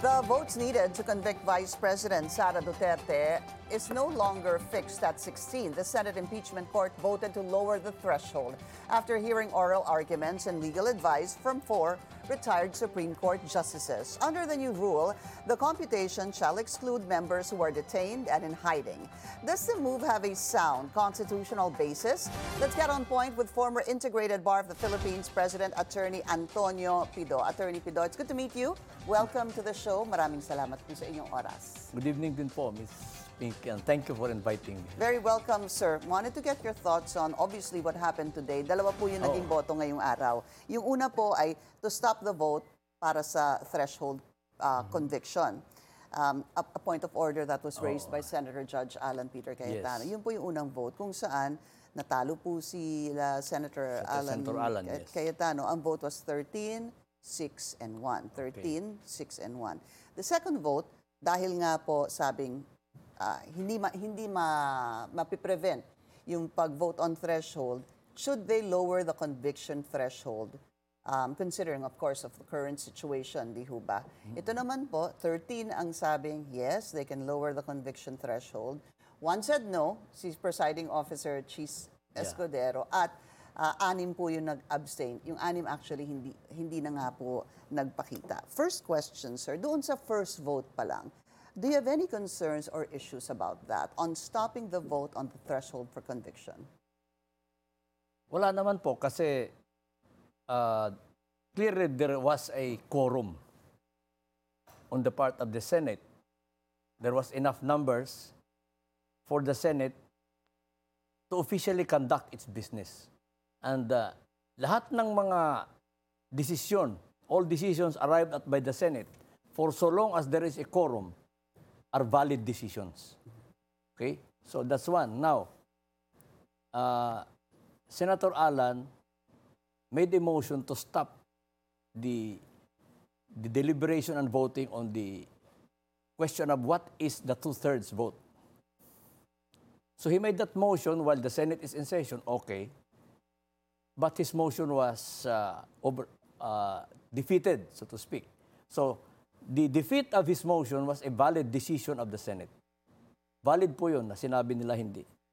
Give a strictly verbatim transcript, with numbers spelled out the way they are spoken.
The votes needed to convict Vice President Sara Duterte is no longer fixed at sixteen. The Senate Impeachment Court voted to lower the threshold after hearing oral arguments and legal advice from four retired Supreme Court justices. Under the new rule, the computation shall exclude members who are detained and in hiding. Does the move have a sound constitutional basis? Let's get on point with former Integrated Bar of the Philippines President Attorney Antonio Pido. Attorney Pido, it's good to meet you. Welcome to the show. Maraming salamat po sa inyong oras. Good evening din po, Miz Pink, and thank you for inviting me. Very welcome, sir. Wanted to get your thoughts on obviously what happened today. Dalawa po yung naging Oh. boto ngayong araw. Yung una po ay to stop the vote para sa threshold uh, conviction. Um, a, a point of order that was raised by Senator Judge Alan Peter Cayetano. Yes. Yun po yung unang vote kung saan natalo po si uh, Senator Senator Alan, Senator Alan, Ca- yes. Cayetano. Ang vote was thirteen, six, and one. thirteen, six, and one. The second vote, dahil nga po sabing uh, hindi ma, hindi ma, mapiprevent yung pag-vote on threshold, should they lower the conviction threshold? Um, considering, of course, of the current situation, di ho ba? Ito naman po, thirteen ang sabing, yes, they can lower the conviction threshold. One said no, si Presiding Officer Cheese Escudero, at uh, anim po yung nag-abstain. Yung anim actually hindi, hindi na nga po nagpakita. First question, sir, doon sa first vote pa lang, do you have any concerns or issues about that on stopping the vote on the threshold for conviction? Wala naman po kasi uh, clearly there was a quorum on the part of the Senate. There was enough numbers for the Senate to officially conduct its business. And uh, lahat ng mga desisyon, all decisions arrived at by the Senate, for so long as there is a quorum, are valid decisions. Okay? So that's one. Now, uh, Senator Alan made a motion to stop the, the deliberation and voting on the question of what is the two-thirds vote. So he made that motion while the Senate is in session, okay. But his motion was uh, over, uh, defeated, so to speak. So the defeat of his motion was a valid decision of the Senate. Valid po yun na sinabi nila hindi.